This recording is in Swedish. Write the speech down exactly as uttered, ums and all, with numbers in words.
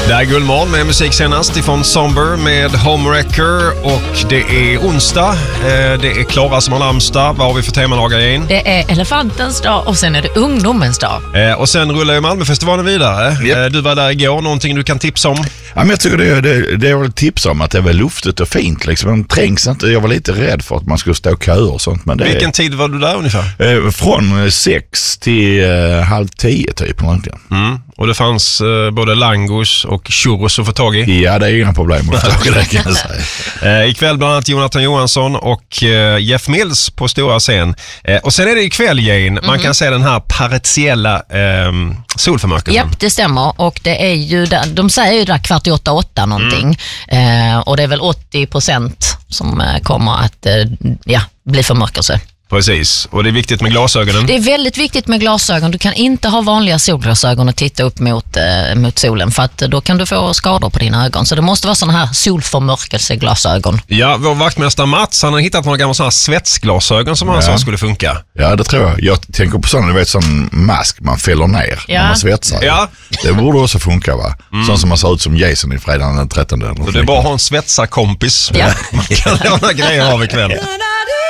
Det är Guldmorgon med musik senast ifrån Somber med Homewrecker och det är onsdag. Det är Klara som har namnsdag. Vad har vi för temadagar in? Det är elefantens dag och sen är det ungdomens dag. Och sen rullar ju Malmöfestivalen vidare. Yep. Du var där igår, någonting du kan tipsa om? Ja, men jag tycker det, det, det är väl tips om att det är väl luftigt och fint liksom. Man trängs inte. Jag var lite rädd för att man skulle stå köer och sånt. Men det Vilken är, tid var du där ungefär? Eh, från sex till eh, halv tio typ. Mm. Och det fanns eh, både langos och churros att få tag i? Ja, det är inga problem att få tag i det, kan jag säga. Eh, ikväll bland annat Jonathan Johansson och eh, Jeff Mills på stora scen. Eh, och sen är det ikväll, Jane. Man mm-hmm. kan se den här partiella eh, solförmörkelsen. Japp, det stämmer. Och det är ju där, de säger ju där kvart i åtta, åtta någonting. Mm. Eh, och det är väl åttio procent som eh, kommer att eh, ja, bli förmörkelse. Precis, och det är viktigt med glasögonen. Det är väldigt viktigt med glasögon. Du kan inte ha vanliga solglasögon och titta upp mot, eh, mot solen, för att då kan du få skador på dina ögon. Så det måste vara sådana här solförmörkelseglasögon. Ja, vår vaktmästare Mats, han har hittat några gamla sådana här svetsglasögon som han ja. sa skulle funka. Ja, det tror jag. Jag tänker på sådana, du vet, sån mask man fäller ner ja. när man svetsar. Ja. Det borde också funka, va? Mm. Sån som man ser ut som Jason i fredagen den trettonde. Så det är bara att ha en svetsarkompis. Ja. Man kan ha några grejer av ikväll.